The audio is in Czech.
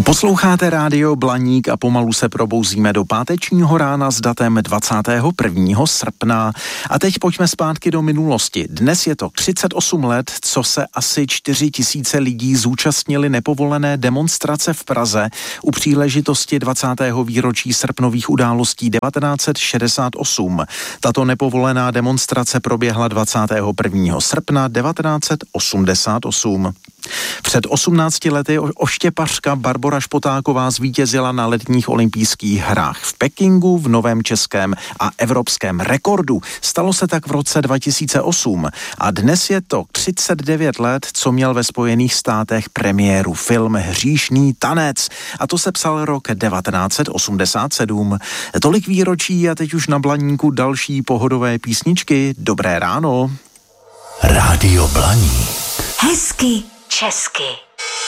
Posloucháte rádio Blaník a pomalu se probouzíme do pátečního rána s datem 21. srpna. A teď pojďme zpátky do minulosti. Dnes je to 38 let, co se asi 4 000 lidí zúčastnili nepovolené demonstrace v Praze u příležitosti 20. výročí srpnových událostí 1968. Tato nepovolená demonstrace proběhla 21. srpna 1988. Před 18 lety oštěpařka Barbora Špotáková zvítězila na letních olympijských hrách v Pekingu, v novém českém a evropském rekordu. Stalo se tak v roce 2008 a dnes je to 39 let, co měl ve Spojených státech premiéru film Hříšný tanec. A to se psal rok 1987. Tolik výročí a teď už na Blaníku další pohodové písničky. Dobré ráno. Rádio Blaník. Hezky česky.